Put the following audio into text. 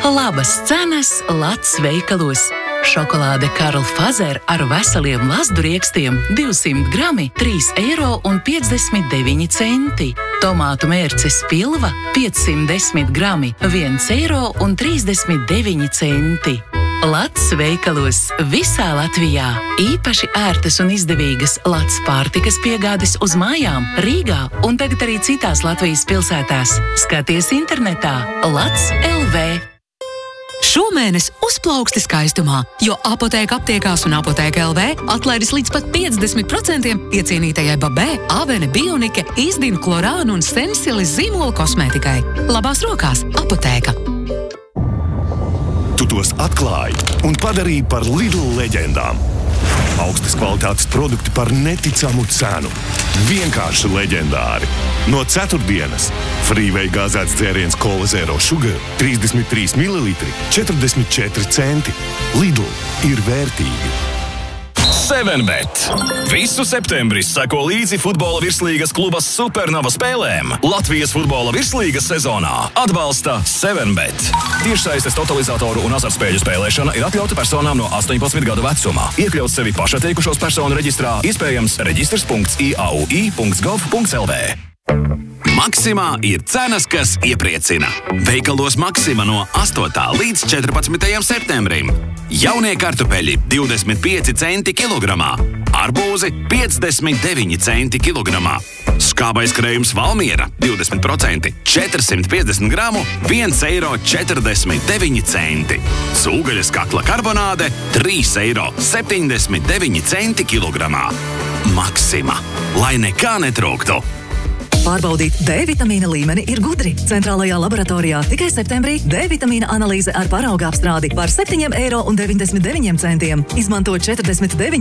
Labas cenas Lats veikalos. Šokolāde Karl Fazer ar veseliem lazduriekstiem 200 grami 3,59 eiro. Tomātu mērces pilva 510 grami 1,39 eiro. Lats veikalos visā Latvijā. Īpaši ērtas un izdevīgas Lats pārtikas piegādes uz mājām Rīgā un tagad arī citās Latvijas pilsētās. Skaties internetā Lats LV. Šomēnes uzplauksti skaistumā, jo Apotēka aptiekās un Apotēka LV atlaidis līdz pat 50% iecienītajai Babē, Avene, Bionike, Izdina, Klorāna un Sensilis zīmola kosmētikai. Labās rokās Apotēka. Tu tos atklāji un padarīji par Lidl leģendām. Augstas kvalitātes produkti par neticamu cenu. Vienkārši leģendāri. No ceturtdienas Freeway gāzēts dzēriens Cola Zero Sugar 33 ml 44 centi. Lidl ir vērtīgi. 7bet. Visu septembri seko līdzi futbola virslīgas kluba Supernova spēlēm. Latvijas futbola virslīgas sezonā atbalsta 7bet. Tiešsaistes totalizatoru un azartspēļu spēlēšana ir atļauta personām no 18 gadu vecumā. Iekļaut sevi pašatteikušos personu reģistrā, iespējams reģistrs.iau.gov.lv. Maksimā ir cenas, kas iepriecina. Veikalos Maksima no 8. līdz 14. septembrim. Jaunie kartupeļi 25 centi kilogramā. Arbūzi 59 centi kilogramā. Skābais krējums Valmiera 20%, 450 gramu, 1,49 eiro. Cūgaļas kakla karbonāde 3,79 eiro kilogramā. Maksima, lai nekā netrūktu. Pārbaudīt D-vitamīna līmeni ir gudri. Centrālajā laboratorijā tikai septembrī D-vitamīna analīze ar parauga apstrādi par 7,99 eiro. Izmantot 49